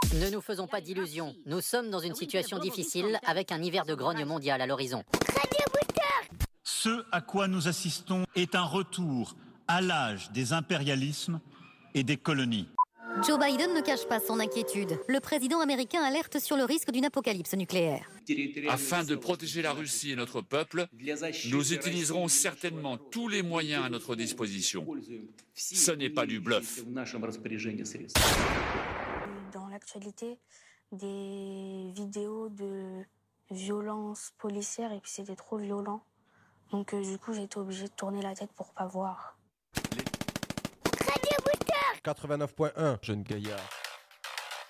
Ne nous faisons pas d'illusions. Nous sommes dans une situation difficile avec un hiver de grogne mondial à l'horizon. Ce à quoi nous assistons est un retour à l'âge des impérialismes et des colonies. Joe Biden ne cache pas son inquiétude. Le président américain alerte sur le risque d'une apocalypse nucléaire. Afin de protéger la Russie et notre peuple, nous utiliserons certainement tous les moyens à notre disposition. Ce n'est pas du bluff. Dans l'actualité, des vidéos de violence policière et puis c'était trop violent. Donc du coup, j'ai été obligée de tourner la tête pour pas voir. 89.1, Jeune Gaillard.